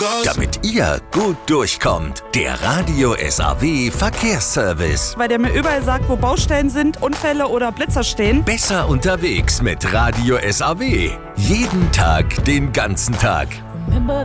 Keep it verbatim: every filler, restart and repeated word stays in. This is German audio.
Damit ihr gut durchkommt, der Radio S A W Verkehrsservice. Weil der mir überall sagt, wo Baustellen sind, Unfälle oder Blitzer stehen. Besser unterwegs mit Radio S A W. Jeden Tag, den ganzen Tag.